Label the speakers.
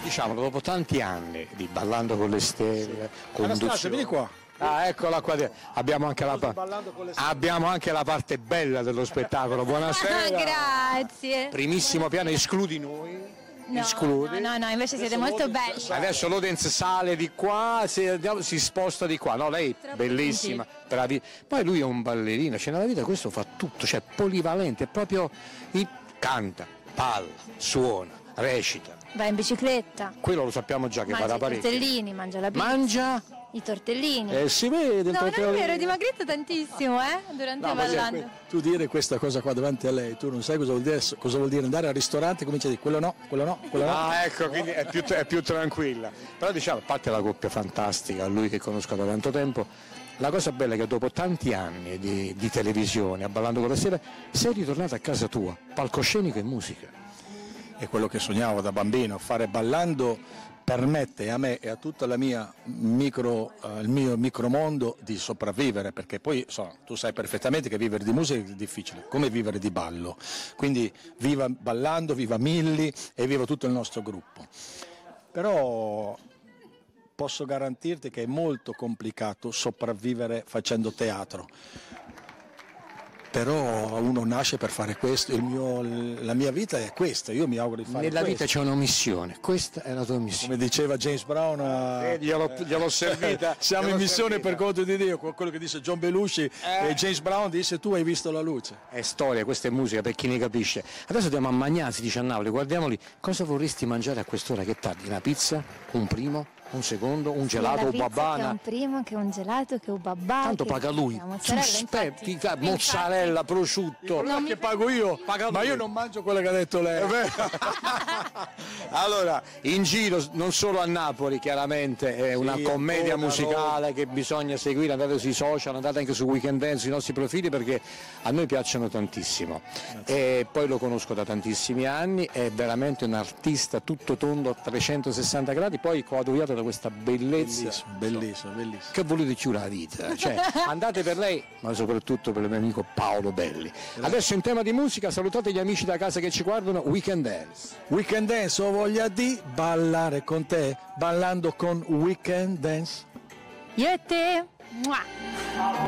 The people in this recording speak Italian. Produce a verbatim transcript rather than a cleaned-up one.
Speaker 1: Diciamolo, dopo tanti anni di Ballando con le Stelle,
Speaker 2: Anastasia, vieni qua.
Speaker 1: Ah, eccola qua, abbiamo anche, la, abbiamo anche la parte bella dello spettacolo. Buonasera.
Speaker 3: Grazie.
Speaker 1: Primissimo piano, escludi noi.
Speaker 3: No,
Speaker 1: escludi.
Speaker 3: no, no, no, invece siete molto belli.
Speaker 1: Adesso l'Odense sale di qua, si, si sposta di qua. No, lei
Speaker 3: Troppo
Speaker 1: bellissima, bravi. Poi lui è un ballerino, cioè nella vita questo fa tutto, cioè polivalente, proprio canta, balla, suona, recita.
Speaker 3: Va in bicicletta.
Speaker 1: Quello lo sappiamo già che
Speaker 3: mangia
Speaker 1: va da
Speaker 3: i
Speaker 1: parecchio.
Speaker 3: tortellini, mangia la pizza.
Speaker 1: Mangia?
Speaker 3: I tortellini.
Speaker 1: Eh, si vede il
Speaker 3: No, non è
Speaker 1: tortellino.
Speaker 3: vero, è dimagrito tantissimo, eh, durante
Speaker 2: No, ma
Speaker 3: Ballando.
Speaker 2: se- tu dire questa cosa qua davanti a lei, tu non sai cosa vuol dire, cosa vuol dire andare al ristorante e comincia a dire quello no, quello no, quello no.
Speaker 1: Ah, ecco, quindi è più, è più tranquilla. Però diciamo, a parte la coppia fantastica, lui che conosco da tanto tempo, la cosa bella è che dopo tanti anni di, di televisione, a Ballando con la Stella, sei ritornato a casa tua, palcoscenico e musica.
Speaker 2: È quello che sognavo da bambino, fare Ballando permette a me e a tutta la mia micro, uh, il mio micromondo di sopravvivere, perché poi insomma, tu sai perfettamente che vivere di musica è difficile, come vivere di ballo. Quindi viva Ballando, viva Milli e viva tutto il nostro gruppo. Però posso garantirti che è molto complicato sopravvivere facendo teatro. Però uno nasce per fare questo, il mio, la mia vita è questa, io mi auguro di fare
Speaker 1: Nella
Speaker 2: questo.
Speaker 1: vita c'è una missione, questa è la tua missione.
Speaker 2: Come diceva James Brown,
Speaker 1: Eh, gliel'ho, gliel'ho servita.
Speaker 2: siamo
Speaker 1: gliel'ho
Speaker 2: in missione
Speaker 1: servita.
Speaker 2: per conto di Dio, quello che disse John Belushi
Speaker 1: Eh.
Speaker 2: e James Brown disse tu hai visto la luce.
Speaker 1: È storia, questa è musica per chi ne capisce. Adesso andiamo a Magnazzi, dice a Napoli, guardiamoli, cosa vorresti mangiare a quest'ora? Che tardi? Una pizza? Un primo? Un secondo? Un gelato?
Speaker 3: Sia la
Speaker 1: Un
Speaker 3: pizza Che
Speaker 1: babana?
Speaker 3: un primo, che un gelato, che un babà.
Speaker 1: Tanto
Speaker 3: che
Speaker 1: paga lui,
Speaker 3: la
Speaker 1: tu
Speaker 3: mozzarella,
Speaker 1: aspetti,
Speaker 3: infatti.
Speaker 1: mozzarella, prosciutto.
Speaker 2: No, che pago io,
Speaker 1: Paga
Speaker 2: ma
Speaker 1: lui.
Speaker 2: io non mangio quello che ha detto lei.
Speaker 1: Allora, in giro non solo a Napoli, chiaramente è una
Speaker 2: Sì,
Speaker 1: commedia
Speaker 2: ancora,
Speaker 1: musicale che bisogna seguire, andate sui social, andate anche su Weekend Dance, sui nostri profili perché a noi piacciono tantissimo. E poi lo conosco da tantissimi anni, è veramente un artista tutto tondo a trecentosessanta gradi, poi coadiuvato da questa bellezza.
Speaker 2: Bellissimo, bellissimo, bellissimo.
Speaker 1: Che volete più la vita? Cioè, andate per lei, ma soprattutto per il mio amico Paolo Belli. Adesso in tema di musica salutate gli amici da casa che ci guardano, Weekend Dance.
Speaker 2: Weekend Dance, ho voglia di ballare con te, ballando con Weekend Dance.
Speaker 3: Io e te. Mua.